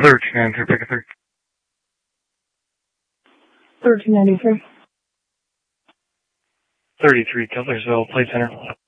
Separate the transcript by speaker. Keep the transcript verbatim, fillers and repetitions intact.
Speaker 1: thirteen ninety-three, pick a three.
Speaker 2: thirteen ninety-three.
Speaker 1: thirty-three, Cutlersville, plate center.